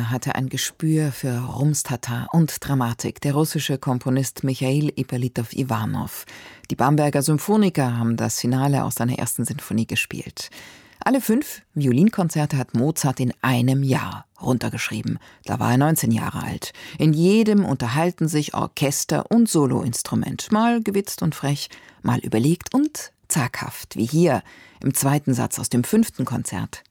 Wagner hatte ein Gespür für Rumstata und Dramatik, der russische Komponist Michail Ippolitow-Iwanow. Die Bamberger Symphoniker haben das Finale aus seiner ersten Sinfonie gespielt. Alle 5 Violinkonzerte hat Mozart in einem Jahr runtergeschrieben. Da war er 19 Jahre alt. In jedem unterhalten sich Orchester und Soloinstrument. Mal gewitzt und frech, mal überlegt und zaghaft, wie hier im 2. Satz aus dem 5. Konzert.